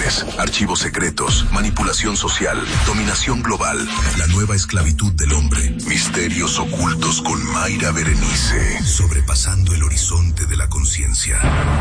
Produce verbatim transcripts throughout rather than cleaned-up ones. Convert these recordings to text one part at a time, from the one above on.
espirituales, archivos secretos, manipulación social, dominación global, la nueva esclavitud del hombre, misterios ocultos con Mayra Berenice, sobrepasando el horizonte de la conciencia.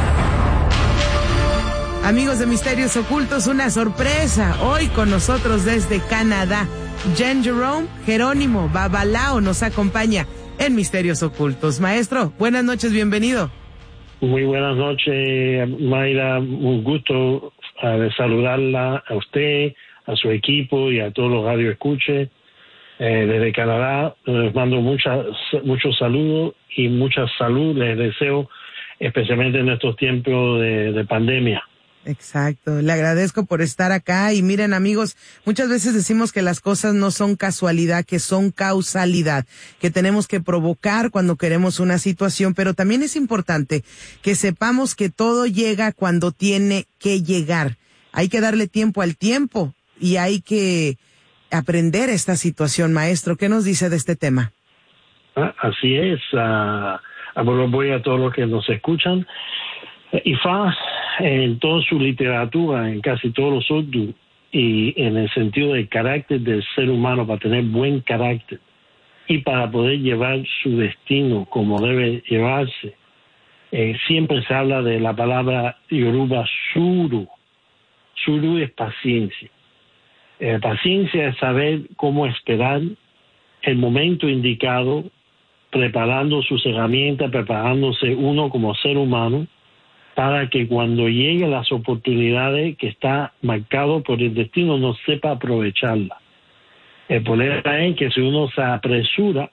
Amigos de Misterios Ocultos, una sorpresa. Hoy con nosotros desde Canadá, Jen Jerome Jerónimo Babalao nos acompaña en Misterios Ocultos. Maestro, buenas noches, bienvenido. Muy buenas noches, Mayra. Un gusto uh, saludarla a usted, a su equipo y a todos los radioescuches. Eh, desde Canadá les mando muchas, muchos saludos y mucha salud les deseo, especialmente en estos tiempos de, de pandemia. Exacto, le agradezco por estar acá y miren amigos, muchas veces decimos que las cosas no son casualidad, que son causalidad, que tenemos que provocar cuando queremos una situación, pero también es importante que sepamos que todo llega cuando tiene que llegar. Hay que darle tiempo al tiempo y hay que aprender esta situación. Maestro, ¿qué nos dice de este tema? Ah, así es, uh, voy a todos los que nos escuchan. Ifá, en toda su literatura, en casi todos los urdu, y en el sentido del carácter del ser humano, para tener buen carácter y para poder llevar su destino como debe llevarse, eh, siempre se habla de la palabra yoruba suru. Suru es paciencia. Eh, paciencia es saber cómo esperar el momento indicado, preparando sus herramientas, preparándose uno como ser humano, para que cuando lleguen las oportunidades que está marcado por el destino no sepa aprovecharla. El problema es que si uno se apresura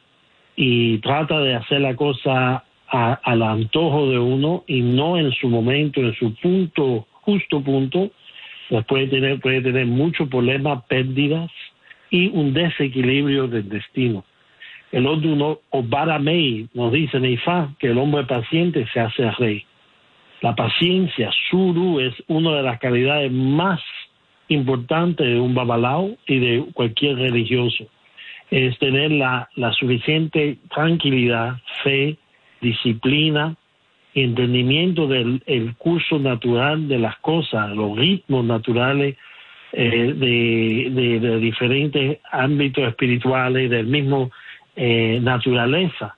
y trata de hacer la cosa a, al antojo de uno y no en su momento, en su punto, justo punto, pues puede tener, puede tener muchos problemas, pérdidas y un desequilibrio del destino. El otro, Obara May, nos dice en Ifá que el hombre paciente se hace rey. La paciencia, suru, es una de las calidades más importantes de un babalao y de cualquier religioso. Es tener la, la suficiente tranquilidad, fe, disciplina, entendimiento del el curso natural de las cosas, los ritmos naturales eh, de, de, de diferentes ámbitos espirituales, del mismo eh, naturaleza.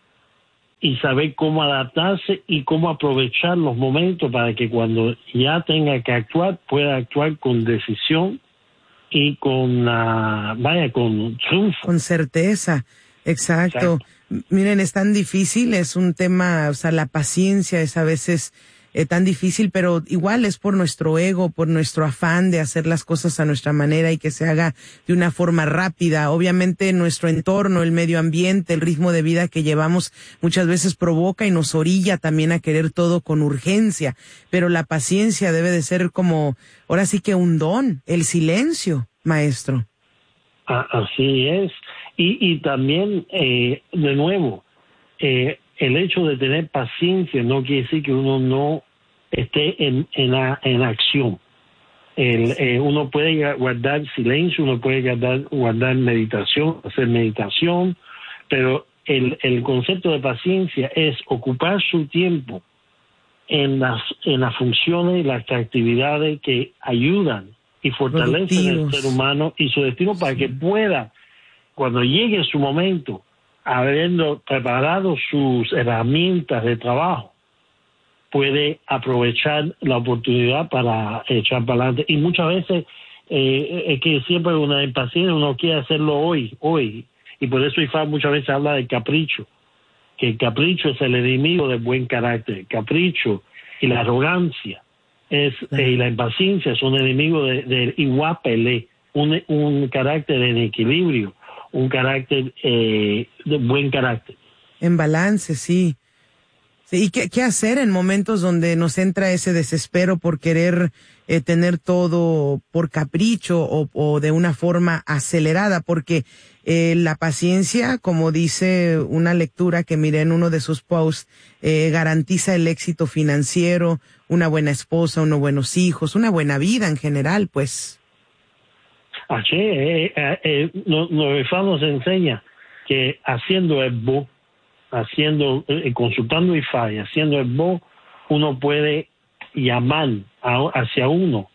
Y saber cómo adaptarse y cómo aprovechar los momentos para que cuando ya tenga que actuar, pueda actuar con decisión y con, uh, vaya, con triunfo. Con certeza, exacto. exacto. Miren, es tan difícil, es un tema, o sea, la paciencia es a veces eh, tan difícil, pero igual es por nuestro ego, por nuestro afán de hacer las cosas a nuestra manera y que se haga de una forma rápida. Obviamente nuestro entorno, el medio ambiente, el ritmo de vida que llevamos muchas veces provoca y nos orilla también a querer todo con urgencia, pero la paciencia debe de ser como, ahora sí que un don, el silencio, maestro. Así es. Y, y también, eh, de nuevo, eh, el hecho de tener paciencia no quiere decir que uno no esté en, en, la, en acción. El, eh, uno puede guardar silencio, uno puede guardar, guardar meditación, hacer meditación, pero el, el concepto de paciencia es ocupar su tiempo en las, en las funciones y las actividades que ayudan y fortalecen al ser humano y su destino para sí. que pueda, cuando llegue su momento, habiendo preparado sus herramientas de trabajo, puede aprovechar la oportunidad para echar para adelante. Y muchas veces eh, es que siempre una impaciencia, uno quiere hacerlo hoy, hoy. Y por eso Ifá muchas veces habla del capricho, que el capricho es el enemigo del buen carácter. El capricho y la arrogancia es, eh, y la impaciencia son enemigos del de iguapele, un, un carácter en equilibrio, un carácter eh, de buen carácter. En balance, sí. Sí, ¿y qué, qué hacer en momentos donde nos entra ese desespero por querer eh, tener todo por capricho o, o de una forma acelerada? Porque eh, la paciencia, como dice una lectura que miré en uno de sus posts, eh, garantiza el éxito financiero, una buena esposa, unos buenos hijos, una buena vida en general, pues. Así, eh, eh, eh, nos, nos enseña que haciendo el bo, haciendo, eh, consultando Ifá y haciendo el bo, uno puede llamar a, hacia uno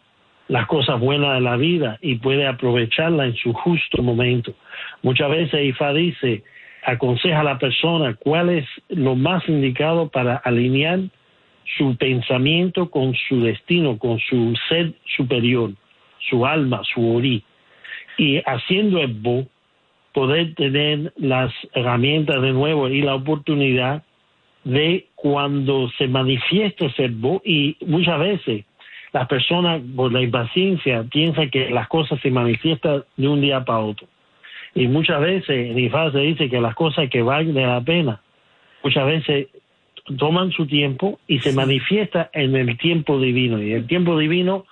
las cosas buenas de la vida y puede aprovecharla en su justo momento. Muchas veces Ifá dice, aconseja a la persona cuál es lo más indicado para alinear su pensamiento con su destino, con su ser superior, su alma, su orí. Y haciendo el bo, poder tener las herramientas de nuevo y la oportunidad de cuando se manifiesta ese bo, y muchas veces las personas por la impaciencia piensan que las cosas se manifiestan de un día para otro. Y muchas veces en Ifá se dice que las cosas que valen la pena, muchas veces toman su tiempo y se manifiesta en el tiempo divino. Y el tiempo divino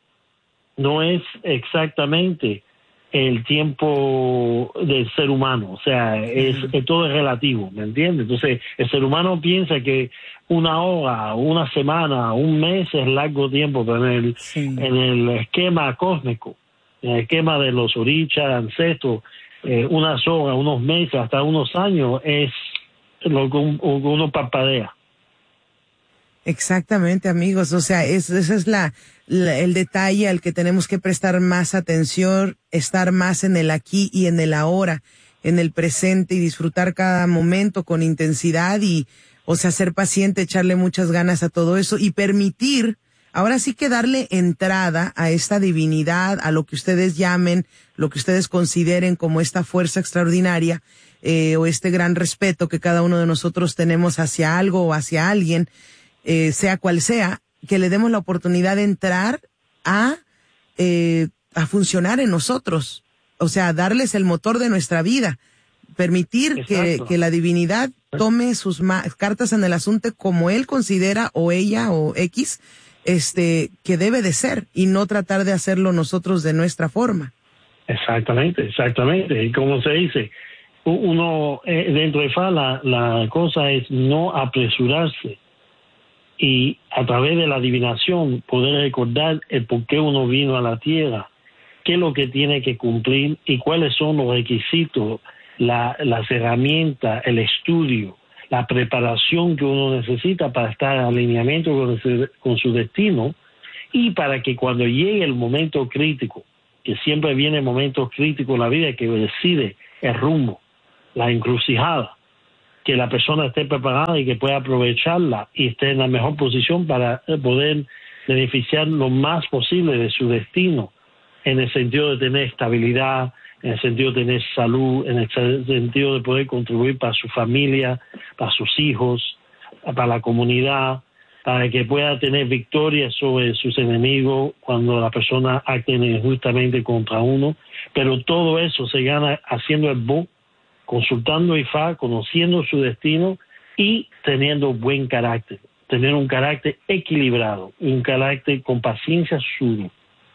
no es exactamente el tiempo del ser humano, o sea, es, es todo es relativo, ¿me entiendes? Entonces, el ser humano piensa que una hora, una semana, un mes es largo tiempo, pero en el, sí. en el esquema cósmico, en el esquema de los orichas, ancestros, eh, unas horas, unos meses, hasta unos años es lo que uno parpadea. Exactamente, amigos. O sea, es, ese es la, la, el detalle al que tenemos que prestar más atención, estar más en el aquí y en el ahora, en el presente y disfrutar cada momento con intensidad y, o sea, ser paciente, echarle muchas ganas a todo eso y permitir, ahora sí que darle entrada a esta divinidad, a lo que ustedes llamen, lo que ustedes consideren como esta fuerza extraordinaria, eh, o este gran respeto que cada uno de nosotros tenemos hacia algo o hacia alguien. Eh, sea cual sea, que le demos la oportunidad de entrar a, eh, a funcionar en nosotros. O sea, darles el motor de nuestra vida. Permitir que, que la divinidad tome sus ma- cartas en el asunto como él considera, o ella, o X, este, que debe de ser, y no tratar de hacerlo nosotros de nuestra forma. Exactamente, exactamente. Y como se dice, uno, eh, dentro de Ifá, la, la cosa es no apresurarse. Y a través de la adivinación poder recordar el por qué uno vino a la tierra, qué es lo que tiene que cumplir y cuáles son los requisitos, la, las herramientas, el estudio, la preparación que uno necesita para estar en alineamiento con, ese, con su destino, y para que cuando llegue el momento crítico, que siempre viene momentos críticos en la vida que decide el rumbo, la encrucijada, que la persona esté preparada y que pueda aprovecharla y esté en la mejor posición para poder beneficiar lo más posible de su destino, en el sentido de tener estabilidad, en el sentido de tener salud, en el sentido de poder contribuir para su familia, para sus hijos, para la comunidad, para que pueda tener victoria sobre sus enemigos cuando la persona acte injustamente contra uno. Pero todo eso se gana haciendo el bo, consultando Ifá, conociendo su destino y teniendo buen carácter, tener un carácter equilibrado, un carácter con paciencia suyo.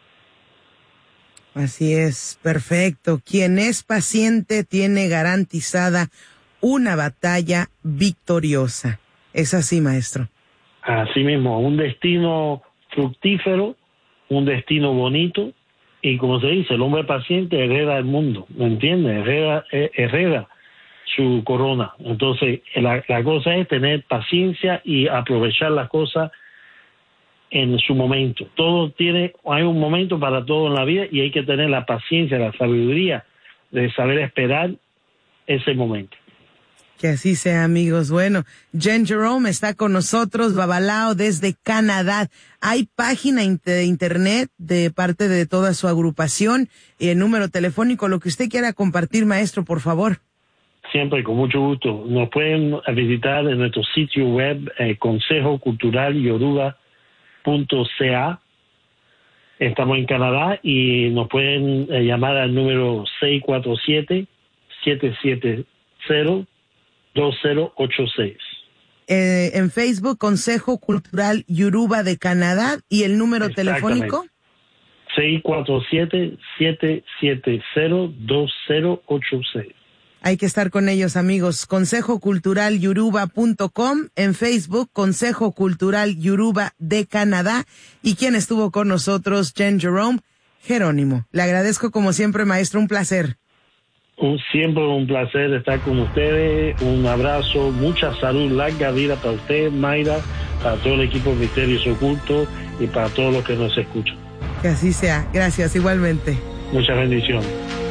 Así es, perfecto. Quien es paciente tiene garantizada una batalla victoriosa. Es así, maestro. Así mismo, un destino fructífero, un destino bonito. Y como se dice, el hombre paciente hereda el mundo, ¿me entiendes? Hereda, hereda su corona. Entonces, la, la cosa es tener paciencia y aprovechar las cosas en su momento. Todo tiene, hay un momento para todo en la vida y hay que tener la paciencia, la sabiduría de saber esperar ese momento. Que así sea, amigos. Bueno, Jen Jerome está con nosotros, Babalao, desde Canadá. Hay página de internet de parte de toda su agrupación, y el número telefónico, lo que usted quiera compartir, maestro, por favor. Siempre, con mucho gusto. Nos pueden visitar en nuestro sitio web, eh, consejo cultural yoruba punto c a. Estamos en Canadá y nos pueden eh, llamar al número seis cuatro siete, siete siete cero, dos cero ocho seis. Eh, en Facebook, Consejo Cultural Yoruba de Canadá, y el número telefónico seis cuatro siete, siete siete cero, dos cero ocho seis. Hay que estar con ellos, amigos. consejo cultural yoruba punto com, en Facebook, Consejo Cultural Yoruba de Canadá. Y quien estuvo con nosotros, Jen Jerome, Jerónimo. Le agradezco como siempre, maestro, un placer. Un, siempre un placer estar con ustedes. Un abrazo, mucha salud, larga vida para usted, Mayra, para todo el equipo de Misterios Ocultos y para todos los que nos escuchan. Que así sea. Gracias, igualmente. Muchas bendiciones.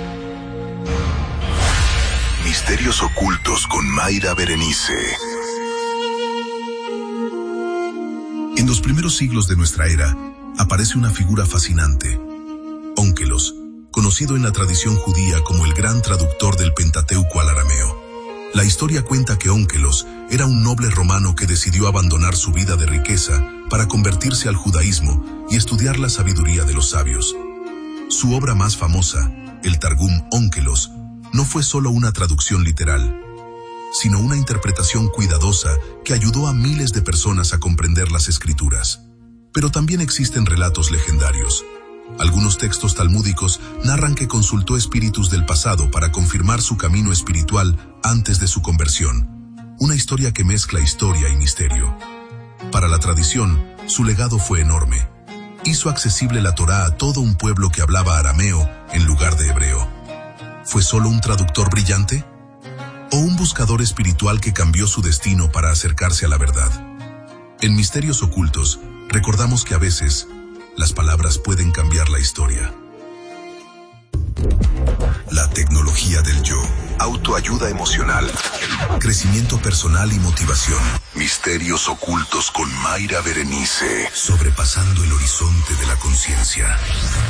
Misterios ocultos con Mayra Berenice. En los primeros siglos de nuestra era, aparece una figura fascinante, Ónkelos, conocido en la tradición judía como el gran traductor del Pentateuco al arameo. La historia cuenta que Ónkelos era un noble romano que decidió abandonar su vida de riqueza para convertirse al judaísmo y estudiar la sabiduría de los sabios. Su obra más famosa, el Targum Ónkelos, no fue solo una traducción literal, sino una interpretación cuidadosa que ayudó a miles de personas a comprender las escrituras. Pero también existen relatos legendarios. Algunos textos talmúdicos narran que consultó espíritus del pasado para confirmar su camino espiritual antes de su conversión. Una historia que mezcla historia y misterio. Para la tradición, su legado fue enorme. Hizo accesible la Torá a todo un pueblo que hablaba arameo en lugar de hebreo. ¿Fue solo un traductor brillante? ¿O un buscador espiritual que cambió su destino para acercarse a la verdad? En Misterios Ocultos, recordamos que a veces, las palabras pueden cambiar la historia. La tecnología del yo. Autoayuda emocional. Crecimiento personal y motivación. Misterios Ocultos con Mayra Berenice. Sobrepasando el horizonte de la conciencia.